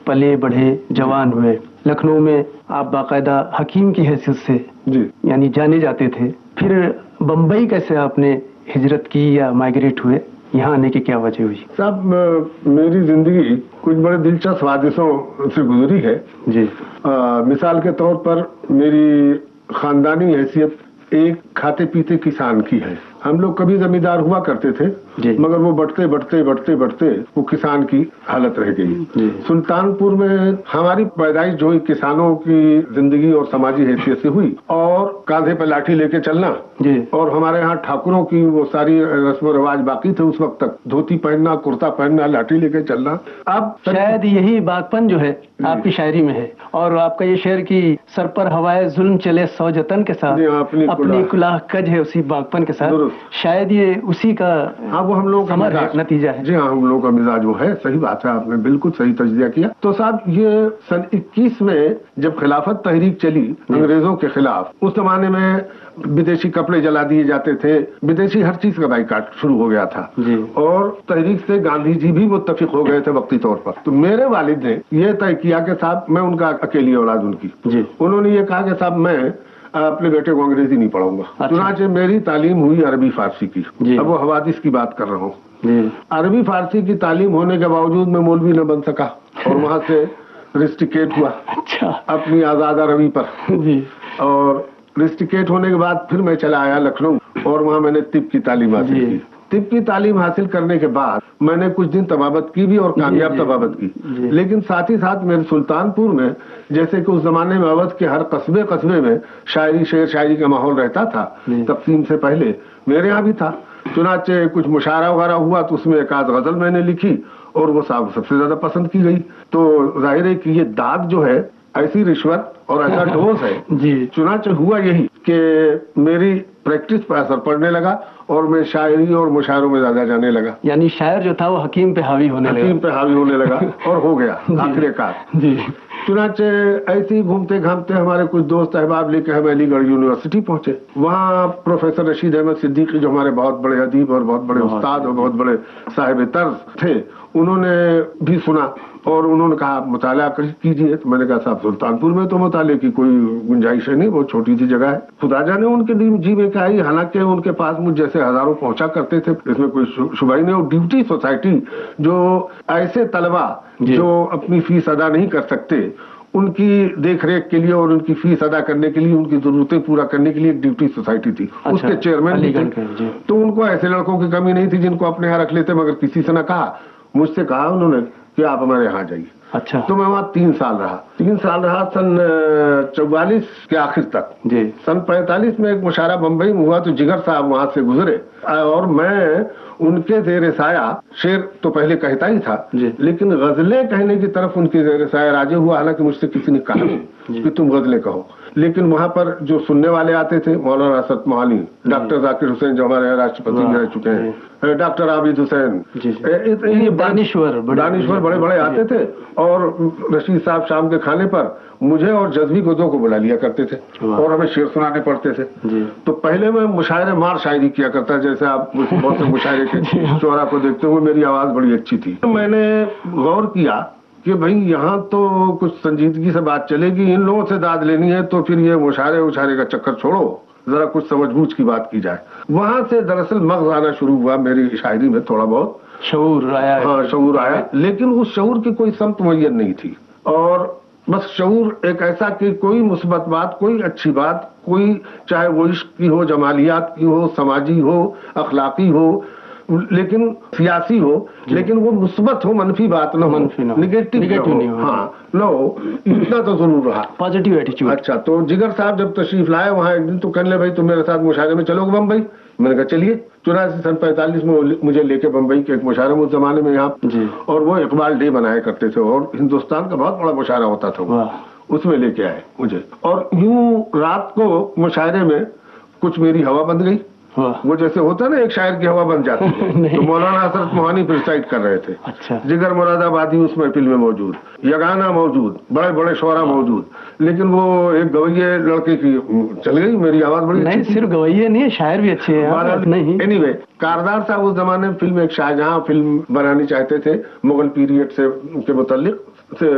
پلے بڑھے جوان ہوئے. لکھنؤ میں آپ باقاعدہ حکیم کی حیثیت سے جی یعنی جانے جاتے تھے. پھر بمبئی کیسے آپ نے ہجرت کی یا مائگریٹ ہوئے؟ یہاں آنے کی کیا وجہ ہوئی؟ صاحب میری زندگی کچھ بڑے دلچسپ حادثوں سے گزری ہے. جی. مثال کے طور پر میری خاندانی حیثیت ایک کھاتے پیتے کسان کی ہے. ہم لوگ کبھی زمیندار ہوا کرتے تھے جی. مگر وہ بڑھتے بڑھتے بڑھتے بڑھتے وہ کسان کی حالت رہ گئی. جی. سلطان پور میں ہماری پیدائش جو کسانوں کی زندگی اور سماجی حیثیت سے ہوئی اور کاندھے پہ لاٹھی لے کے چلنا. جی. اور ہمارے ہاں ٹھاکروں کی وہ ساری رسم و رواج باقی تھے اس وقت تک. دھوتی پہننا، کرتا پہننا، لاٹھی لے کے چلنا. اب شاید یہی باغپن جو ہے آپ کی شاعری میں ہے. اور آپ کا یہ شعر کی سر پر ہوائے ظلم چلے سو جتن کے ساتھ اپنی کلاہ کج ہے اسی باغپن کے ساتھ. شاید یہ اسی کا وہ ہم لوگ نتیجہ ہے. جی ہاں، ہم لوگوں کا مزاج وہ ہے. صحیح بات ہے، آپ نے بالکل صحیح تجزیہ کیا. تو صاحب یہ سن 21 میں جب خلافت تحریک چلی انگریزوں کے خلاف، اس زمانے میں بدیشی کپڑے جلا دیے جاتے تھے، بدیشی ہر چیز کا بائیکاٹ شروع ہو گیا تھا. اور تحریک سے گاندھی جی بھی متفق ہو گئے تھے وقتی طور پر. تو میرے والد نے یہ طے کیا کہ صاحب میں ان کا اکیلی اولاد ان کی. انہوں نے یہ کہا کہ صاحب میں اپنے بیٹے کو انگریزی نہیں پڑھاؤں گا. چنانچہ میری تعلیم ہوئی عربی فارسی کی. اب وہ حوادث کی بات کر رہا ہوں. عربی فارسی کی تعلیم ہونے کے باوجود میں مولوی نہ بن سکا اور وہاں سے رسٹیکیٹ ہوا اپنی آزادہ روی پر. اور رسٹیکیٹ ہونے کے بعد پھر میں چلا آیا لکھنؤ اور وہاں میں نے طب کی تعلیم حاصل کی. طب کی تعلیم حاصل کرنے کے بعد میں نے کچھ دن طبابت کی بھی اور کامیاب طبابت کی. لیکن ساتھ ہی ساتھ میرے سلطان پور میں جیسے کہ اس زمانے میں اودھ کے ہر قصبے میں شعر شاعری کا ماحول رہتا تھا تقسیم سے پہلے، میرے یہاں بھی تھا. چنانچہ کچھ مشاعرہ وغیرہ ہوا تو اس میں ایک آدھ غزل میں نے لکھی اور وہ سب سے زیادہ پسند کی گئی. تو ظاہر ہے کہ یہ داد جو ہے ایسی رشوت اور ایسا ڈوز ہے. چنانچہ ہوا یہی کہ میری پریکٹس پر اثر پڑنے لگا اور میں شاعری اور مشاعروں میں زیادہ جانے لگا. یعنی شاعر جو تھا وہ حکیم پہ حاوی ہونے لگا اور ہو گیا آخر کار. چنانچہ ایسے ہی گھومتے گھامتے ہمارے کچھ دوست احباب لے کے ہم علی گڑھ یونیورسٹی پہنچے. وہاں پروفیسر رشید احمد صدیقی جو ہمارے بہت بڑے ادیب اور بہت بڑے استاد اور بہت بڑے صاحب طرز تھے، انہوں نے بھی سنا اور انہوں نے کہا آپ مطالعہ کیجیے. تو میں نے کہا صاحب سلطان پور میں تو مطالعے کی کوئی گنجائش ہے نہیں، وہ چھوٹی سی جگہ ہے. خدا جانے ان کے جی میں کیا ہے، حالانکہ ان کے پاس مجھ جیسے ہزاروں پہنچا کرتے تھے، اس میں کوئی شبہ ہی نہیں. اور ڈیوٹی سوسائٹی جو ایسے طلبہ جو اپنی فیس ادا نہیں کر سکتے ان کی دیکھ ریکھ کے لیے اور ان کی فیس ادا کرنے کے لیے، ان کی ضرورتیں پورا کرنے کے لیے ایک ڈیوٹی سوسائٹی تھی. اس کے چیئرمین بھی تھے. تو ان کو ایسے لڑکوں کی کمی نہیں تھی جن کو اپنے یہاں رکھ لیتے، مگر کسی سے نہ کہا. مجھ سے کہا انہوں نے کہ آپ ہمارے یہاں جائیے. اچھا. تو میں وہاں 3 سال رہا سن 44 کے آخر تک. سن 45 میں ایک مشاعرہ بمبئی میں ہوا تو جگر صاحب وہاں سے گزرے اور میں ان کے زیر سایہ شعر تو پہلے کہتا ہی تھا لیکن غزلیں کہنے کی طرف ان کے زیر سایہ راجع ہوا. حالانکہ مجھ سے کسی نے کہا کہ تم غزلیں کہو، لیکن وہاں پر جو سننے والے آتے تھے مولانا اسد موہانی، ڈاکٹر ذاکر حسین جو ہمارے راشٹرپتی رہ چکے ہیں، ڈاکٹر عابد حسین، دانشور بڑے بڑے آتے تھے. اور رشید صاحب شام کے کھانے پر مجھے اور جذبی کو 2 کو بلا لیا کرتے تھے اور ہمیں شعر سنانے پڑتے تھے. تو پہلے میں مشاعرے مار شاعری کیا کرتا، جیسے آپ بہت سے مشاعرے کے شعرا کو دیکھتے ہوئے میری آواز بڑی اچھی تھی. میں نے غور کیا کہ بھئی یہاں تو کچھ سنجیدگی سے بات چلے گی، ان لوگوں سے داد لینی ہے تو پھر یہ مشاعرے کا چکر چھوڑو، ذرا کچھ سمجھ بوجھ کی بات کی جائے. وہاں سے دراصل مغز آنا شروع ہوا میری شاعری میں، تھوڑا بہت شعور آیا. لیکن اس شعور کی کوئی سمت معین نہیں تھی. اور بس شعور ایک ایسا کہ کوئی مثبت بات، کوئی اچھی بات، کوئی چاہے وہ عشق کی ہو، جمالیات کی ہو، سماجی ہو، اخلاقی ہو، لیکن سیاسی ہو، لیکن وہ مثبت ہو، منفی بات نہ ہو، نگیٹو نہیں ہو. ہاں نہ ہو، اتنا تو ضرور رہا، پازیٹیو ایٹیچیوڈ. اچھا. تو جگر صاحب جب تشریف لائے وہاں ایک دن تو کہنے لے بھائی تم میرے ساتھ مشاعرے میں چلو گے بمبئی؟ میں نے کہا چلیے. چنانچہ سن 45 میں مجھے لے کے بمبئی کے ایک مشاعرے میں اس زمانے میں یہاں اور وہ اقبال ڈے بنایا کرتے تھے اور ہندوستان کا بہت بڑا مشاعرہ ہوتا تھا، اس میں لے کے آئے مجھے. اور یوں رات کو مشاعرے میں کچھ میری ہوا بند گئی. وہ جیسے ہوتا ہے نا ایک شاعر کی ہوا بن جاتی ہے. تو مولانا حضرت موہانی پریسائڈ کر رہے تھے. جگر مراد آبادی اس محفل میں موجود، یگانہ موجود، بڑے بڑے شعرا موجود، لیکن وہ ایک گویے لڑکے کی چل گئی. میری آواز بڑی نہیں، صرف گویے نہیں، شاعر بھی اچھے ہیں. اینی وے کاردار صاحب اس زمانے میں فلم ایک شاہجہاں فلم بنانی چاہتے تھے مغل پیریڈ سے کے متعلق.